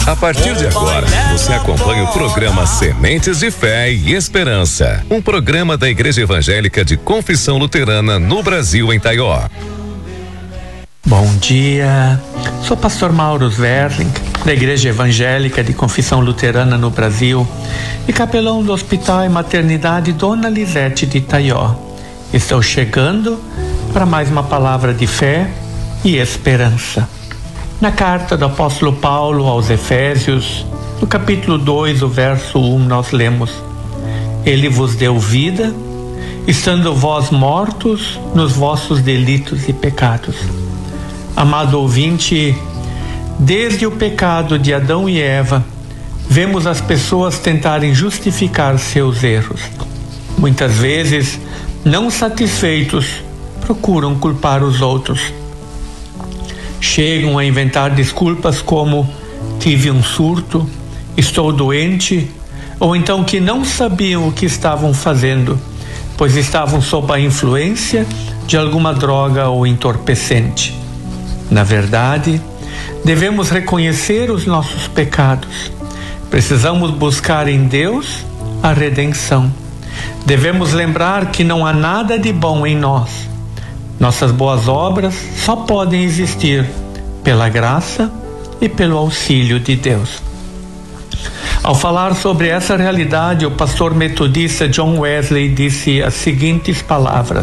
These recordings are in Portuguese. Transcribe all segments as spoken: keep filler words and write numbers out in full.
A partir de agora, você acompanha o programa Sementes de Fé e Esperança, um programa da Igreja Evangélica de Confissão Luterana no Brasil, em Taió. Bom dia, sou pastor Mauro Sverling, da Igreja Evangélica de Confissão Luterana no Brasil e capelão do Hospital e Maternidade Dona Lisete de Taió. Estou chegando para mais uma palavra de fé e esperança. Na carta do apóstolo Paulo aos Efésios, no capítulo dois, o verso um, nós lemos: Ele vos deu vida, estando vós mortos nos vossos delitos e pecados. Amado ouvinte, desde o pecado de Adão e Eva, vemos as pessoas tentarem justificar seus erros. Muitas vezes, não satisfeitos, procuram culpar os outros. Chegam a inventar desculpas como tive um surto, estou doente, ou então que não sabiam o que estavam fazendo, pois estavam sob a influência de alguma droga ou entorpecente. Na verdade, devemos reconhecer os nossos pecados. Precisamos buscar em Deus a redenção. Devemos lembrar que não há nada de bom em nós. Nossas boas obras só podem existir pela graça e pelo auxílio de Deus. Ao falar sobre essa realidade, o pastor metodista John Wesley disse as seguintes palavras: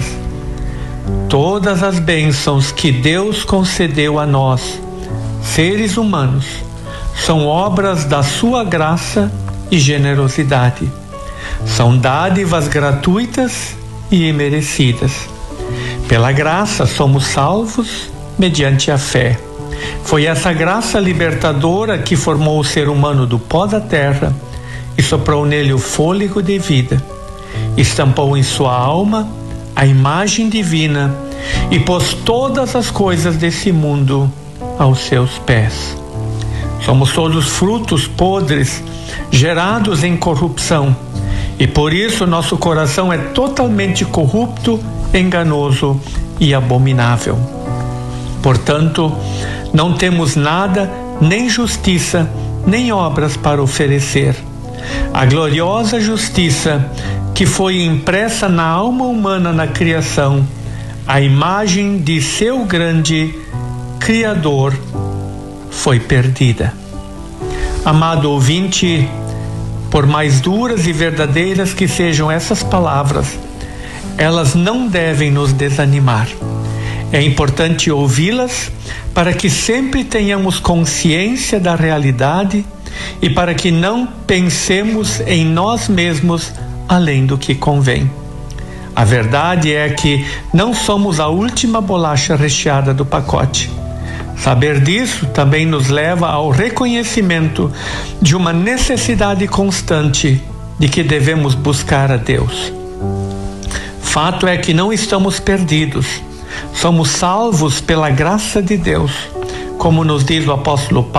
todas as bênçãos que Deus concedeu a nós, seres humanos, são obras da sua graça e generosidade. São dádivas gratuitas e imerecidas. Pela graça somos salvos mediante a fé. Foi essa graça libertadora que formou o ser humano do pó da terra e soprou nele o fôlego de vida. Estampou em sua alma a imagem divina e pôs todas as coisas desse mundo aos seus pés. Somos todos frutos podres, gerados em corrupção, e por isso nosso coração é totalmente corrupto, enganoso e abominável. Portanto, não temos nada, nem justiça, nem obras para oferecer. A gloriosa justiça que foi impressa na alma humana na criação, a imagem de seu grande Criador, foi perdida. Amado ouvinte, por mais duras e verdadeiras que sejam essas palavras, elas não devem nos desanimar. É importante ouvi-las para que sempre tenhamos consciência da realidade e para que não pensemos em nós mesmos além do que convém. A verdade é que não somos a última bolacha recheada do pacote. Saber disso também nos leva ao reconhecimento de uma necessidade constante de que devemos buscar a Deus. Fato é que não estamos perdidos. Somos salvos pela graça de Deus, como nos diz o apóstolo Paulo.